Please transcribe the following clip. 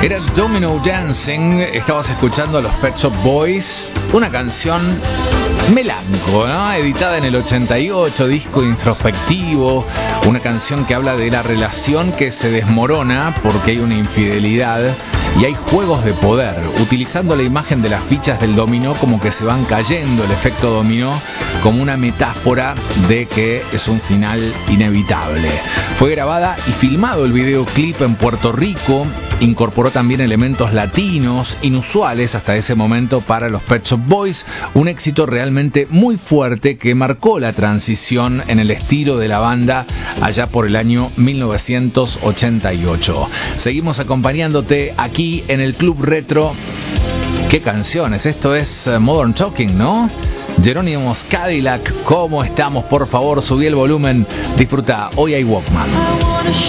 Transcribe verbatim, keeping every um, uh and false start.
Era Domino Dancing, estabas escuchando a los Pet Shop Boys, una canción melanco, ¿no? Editada en el ochenta y ocho, disco introspectivo, una canción que habla de la relación que se desmorona porque hay una infidelidad y hay juegos de poder, utilizando la imagen de las fichas del dominó como que se van cayendo, el efecto dominó, como una metáfora de que es un final inevitable. Fue grabada y filmado el videoclip en Puerto Rico, incorporó también elementos latinos, inusuales hasta ese momento para los Pet Shop Boys, un éxito realmente muy fuerte que marcó la transición en el estilo de la banda allá por el año mil novecientos ochenta y ocho. Seguimos acompañándote aquí en el Club Retro. ¿Qué canciones? Esto es Modern Talking, ¿no? Jerónimos Cadillac, ¿cómo estamos? Por favor, subí el volumen, disfruta, hoy hay Walkman.